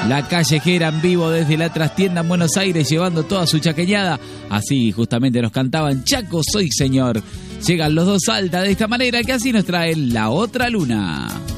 La Callejera en vivo desde la trastienda en Buenos Aires, llevando toda su chaqueñada. Así justamente nos cantaban Chaco Soy Señor. Llegan los dos Salta de esta manera, que así nos traen La Otra Luna.